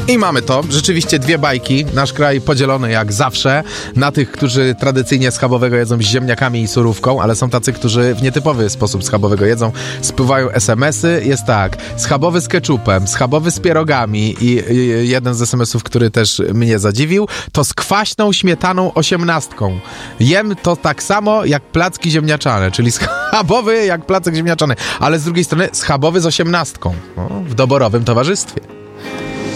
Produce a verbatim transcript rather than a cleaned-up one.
I mamy to. Rzeczywiście dwie bajki. Nasz kraj podzielony jak zawsze na tych, którzy tradycyjnie schabowego jedzą z ziemniakami i surówką, ale są tacy, którzy w nietypowy sposób schabowego jedzą. Spływają es em esy. Jest tak, schabowy z keczupem, schabowy z pierogami i, i jeden z es em esów, który też mnie zadziwił, to z kwaśną śmietaną osiemnastką. Jem to tak samo jak placki ziemniaczane, czyli schabowy jak placek ziemniaczany, ale z drugiej strony schabowy z osiemnastką. No, w doborowym towarzystwie.